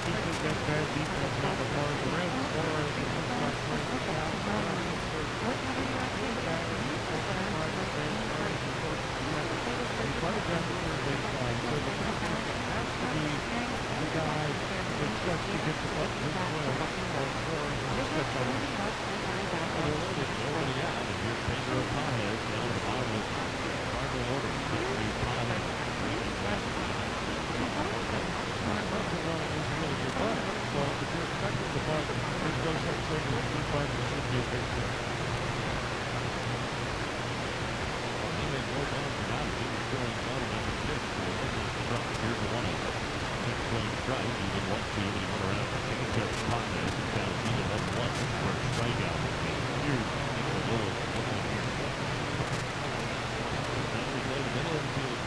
because that bad defense on the far the rim. Suarez is inside playing the foul. Suarez is first. Steals back and he pulls the right of base. Suarez is close to the net. He's running down the third baseline. So the defense has to be the guy that starts to get the up this way. Or Suarez will step on him. Nobody out, and here's Pedro Paez down the bottom of Cardinal order. Anthony Paez. So if you're expecting the bunt, it goes up single. He finds it should be a big hit. He made more bounds than out. He was throwing down number 6. So this is the drop. Here's the 1-0. 6-swing strike. Even 1-2. And he went around to Pedro Paez. Down to 1-1 for a strikeout. Huge. A little here. Now we play the middle of the field.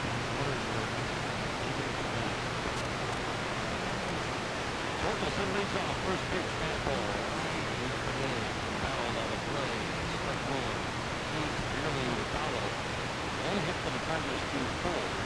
Torkelson leads off. First pitch, fastball. Here's the game. Fouled on the play. Struck Muller. He's nearly fouled. One hit for the Tigers to 4.